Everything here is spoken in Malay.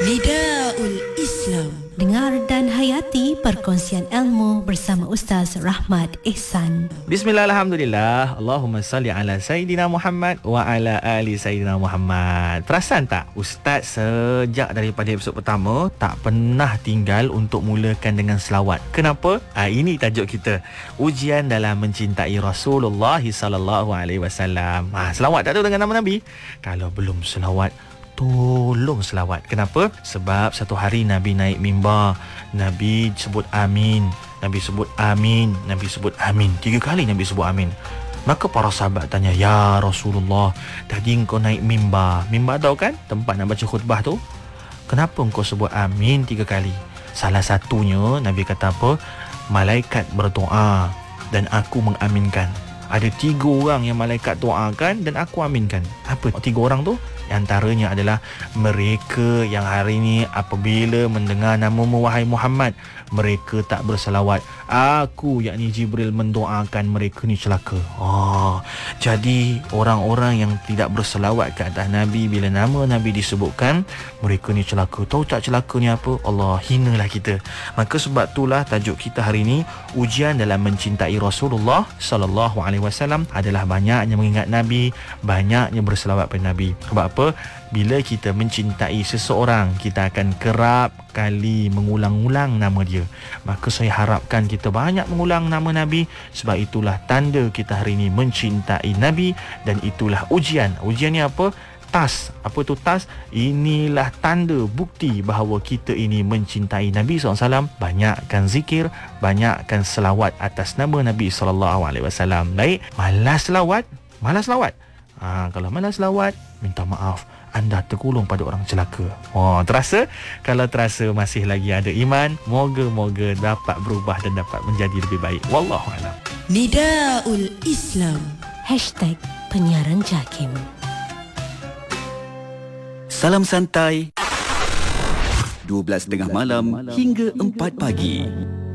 Nidaul Islam. Dengar dan hayati perkongsian ilmu bersama Ustaz Rahmat Ehsan. Bismillah, alhamdulillah. Allahumma salli ala Sayyidina Muhammad wa ala ali Sayyidina Muhammad. Perasan tak, Ustaz sejak daripada episod pertama tak pernah tinggal untuk mulakan dengan selawat. Kenapa? Ini tajuk kita. Ujian dalam mencintai Rasulullah sallallahu alaihi wasallam. Selawat tak tu dengan nama Nabi? Kalau belum selawat, tolong selawat. Kenapa? Sebab satu hari Nabi naik mimbar, Nabi sebut amin, Nabi sebut amin, Nabi sebut amin. 3 kali Nabi sebut amin. Maka para sahabat tanya, "Ya Rasulullah, tadi engkau naik mimbar. Mimbar tahu kan? Tempat nak baca khutbah tu. Kenapa engkau sebut amin 3 kali?" Salah satunya Nabi kata apa? Malaikat berdoa dan aku mengaminkan. Ada 3 orang yang malaikat doakan dan aku aminkan. Apa 3 orang tu? Antaranya adalah mereka yang hari ini apabila mendengar namamu wahai Muhammad, mereka tak berselawat. Aku, yakni Jibril, mendoakan mereka ni celaka. Jadi orang-orang yang tidak berselawat ke atas Nabi, bila nama Nabi disebutkan, mereka ni celaka. Tahu tak celaka ni apa? Allah, hinalah kita. Maka sebab itulah tajuk kita hari ini, ujian dalam mencintai Rasulullah sallallahu alaihi wasallam adalah banyaknya mengingat Nabi, banyaknya berselawat pada Nabi. Sebab apa? Bila kita mencintai seseorang, kita akan kerap kali mengulang-ulang nama dia. Maka saya harapkan kita banyak mengulang nama Nabi. Sebab itulah tanda kita hari ini mencintai Nabi. Dan itulah ujian. Ujian ni apa? Tas. Apa tu tas? Inilah tanda bukti bahawa kita ini mencintai Nabi SAW. Banyakkan zikir, banyakkan selawat atas nama Nabi SAW. Baik, malas selawat? Malas selawat? Kalau malas selawat, minta maaf, anda tergolong pada orang celaka. Terasa? Kalau terasa masih lagi ada iman, moga-moga dapat berubah dan dapat menjadi lebih baik. Wallahualam. Nidaul Islam. #penyiaran JAKIM. Salam santai 12.30 malam hingga 4 pagi.